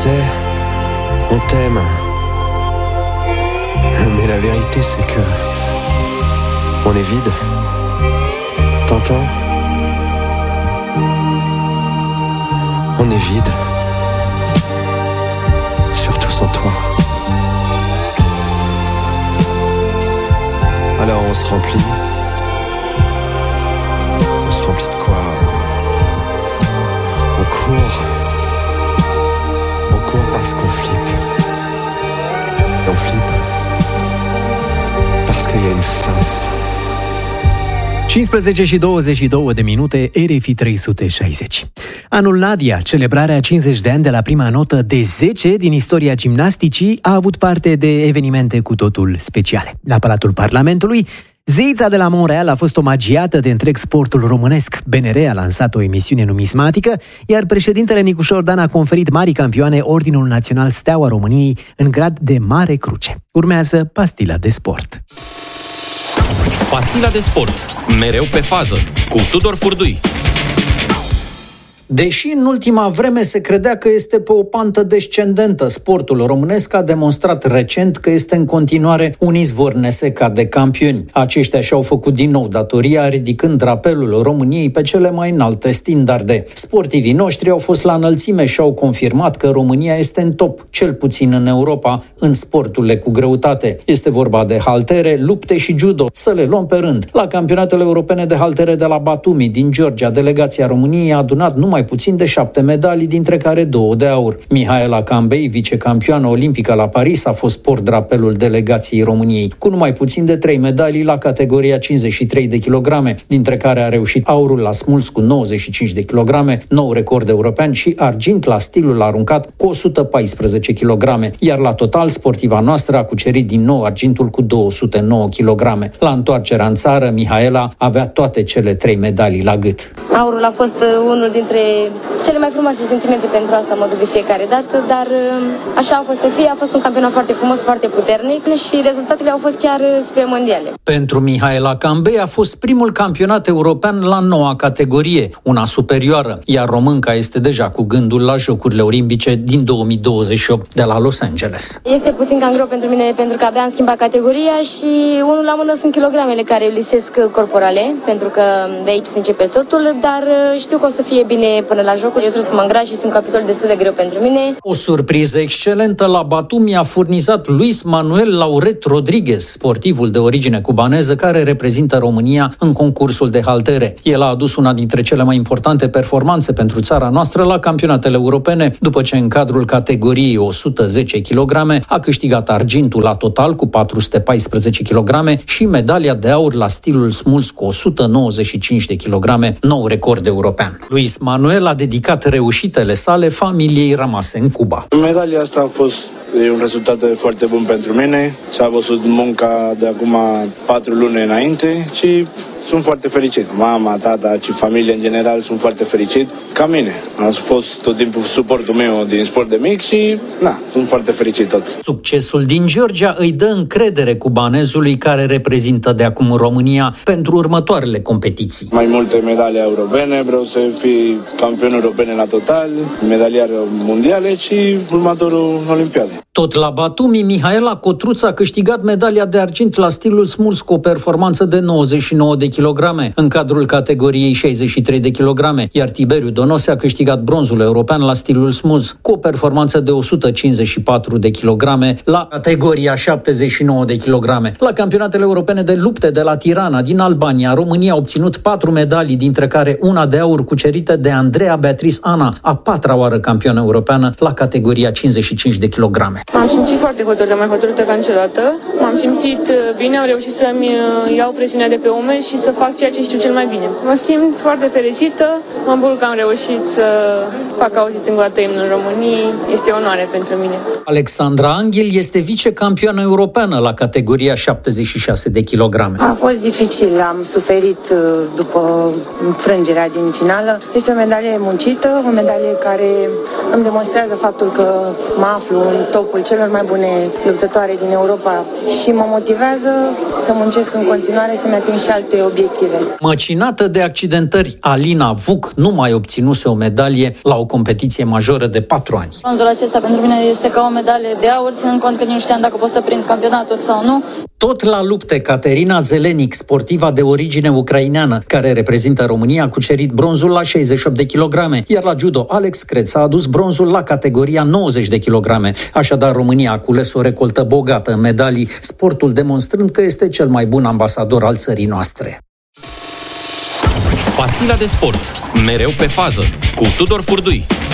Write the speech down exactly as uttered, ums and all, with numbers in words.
sais, on t'aime. Mais la vérité, c'est que on est vide. T'entends? On est vide. Surtout sans toi. Alors on se remplit. On se remplit de quoi? On court. On court parce qu'on flippe. Et on flippe parce qu'il y a une fin. cincisprezece și douăzeci și două de minute, R F I trei sute șaizeci. Anul Nadia, celebrarea cincizeci de ani de la prima notă de zece din istoria gimnasticii, a avut parte de evenimente cu totul speciale. La Palatul Parlamentului, zeița de la Montreal a fost omagiată de întreg sportul românesc. B N R a lansat o emisiune numismatică, iar președintele Nicușor Dan a conferit marii campioane Ordinul Național Steaua României în grad de Mare Cruce. Urmează Pastila de Sport. Pastila de Sport, mereu pe fază, cu Tudor Furdui. Deși în ultima vreme se credea că este pe o pantă descendentă, sportul românesc a demonstrat recent că este în continuare un izvor nesecat de campioni. Aceștia și-au făcut din nou datoria, ridicând drapelul României pe cele mai înalte standarde. Sportivii noștri au fost la înălțime și au confirmat că România este în top, cel puțin în Europa, în sporturile cu greutate. Este vorba de haltere, lupte și judo. Să le luăm pe rând. La campionatele europene de haltere de la Batumi din Georgia, delegația României a adunat numai mai puțin de șapte medalii, dintre care două de aur. Mihaela Cambei, vicecampioană olimpică la Paris, a fost port-drapelul delegației României, cu numai puțin de trei medalii la categoria cincizeci și trei de kilograme, dintre care a reușit aurul la smuls cu nouăzeci și cinci de kilograme, nou record european, și argint la stilul aruncat cu o sută paisprezece kilograme, iar la total sportiva noastră a cucerit din nou argintul cu două sute nouă kilograme. La întoarcerea în țară, Mihaela avea toate cele trei medalii la gât. Aurul a fost unul dintre cele mai frumoase sentimente pentru asta, mă duc de fiecare dată, dar așa a fost să fie. A fost un campionat foarte frumos, foarte puternic și rezultatele au fost chiar spre mondiale. Pentru Mihaela Cambei a fost primul campionat european la noua categorie, una superioară, iar românca este deja cu gândul la Jocurile Olimpice din două mii douăzeci și opt de la Los Angeles. Este puțin cam greu pentru mine, pentru că abia am schimbat categoria și unul la mână sunt kilogramele care lisesc corporale, pentru că de aici se începe totul, dar știu că o să fie bine până la jocuri. Eu trebuie să mă îngraș și este un capitol destul de greu pentru mine. O surpriză excelentă la Batumi a furnizat Luis Manuel Lauret Rodriguez, sportivul de origine cubaneză care reprezintă România în concursul de haltere. El a adus una dintre cele mai importante performanțe pentru țara noastră la campionatele europene, după ce în cadrul categoriei o sută zece kilograme a câștigat argintul la total cu patru sute paisprezece kilograme și medalia de aur la stilul smuls cu o sută nouăzeci și cinci de kilograme, nou record european. Luis Manuel a dedicat reușitele sale familiei rămase în Cuba. Medalia asta a fost un rezultat foarte bun pentru mine. S-a văzut munca de acum patru luni înainte și sunt foarte fericit. Mama, tata și familia în general sunt foarte fericit. Ca mine. A fost tot timpul suportul meu din sport de mic și na, sunt foarte fericit tot. Succesul din Georgia îi dă încredere cubanezului care reprezintă de acum România pentru următoarele competiții. Mai multe medalii europene, vreau să fiu campion european la total, medaliar mondiale și următorul olimpiade. Tot la Batumi, Mihaela Cotruț a câștigat medalia de argint la stilul smuls cu o performanță de nouăzeci și nouă de kilograme în cadrul categoriei șaizeci și trei de kilograme, iar Tiberiu Donose a câștigat bronzul european la stilul smuls cu o performanță de o sută cincizeci și patru de kilograme la categoria șaptezeci și nouă de kilograme. La campionatele europene de lupte de la Tirana din Albania, România a obținut patru medalii, dintre care una de aur cucerită de Andreea Beatrice Ana, a patra oară campionă europeană la categoria cincizeci și cinci de kilograme. M-am simțit foarte hotărâtă, mai hotărâtă ca niciodată. M-am simțit bine, am reușit să-mi iau presiunea de pe umeri și să fac ceea ce știu cel mai bine. Mă simt foarte fericită, mă bucur că am reușit să fac auzit încă o dată imnul României. Este o onoare pentru mine. Alexandra Anghel este vicecampioană europeană la categoria șaptezeci și șase de kilograme. A fost dificil, am suferit după înfrângerea din finală. Este o medalie muncită, o medalie care îmi demonstrează faptul că mă aflu în top topul celor mai bune luptătoare din Europa și mă motivează să muncesc în continuare, să-mi ating și alte obiective. Măcinată de accidentări, Alina Vuc nu mai obținuse o medalie la o competiție majoră de patru ani. Bronzul acesta pentru mine este ca o medalie de aur, ținând cont că nici nu știam dacă pot să prind campionatul sau nu. Tot la lupte, Caterina Zelenic, sportiva de origine ucraineană, care reprezintă România, a cucerit bronzul la șaizeci și opt de kilograme, iar la judo, Alex Creț a adus bronzul la categoria nouăzeci de kilograme. Așadar, România a cules o recoltă bogată în medalii, sportul demonstrând că este cel mai bun ambasador al țării noastre. Pastila de sport, mereu pe fază, cu Tudor Furdui.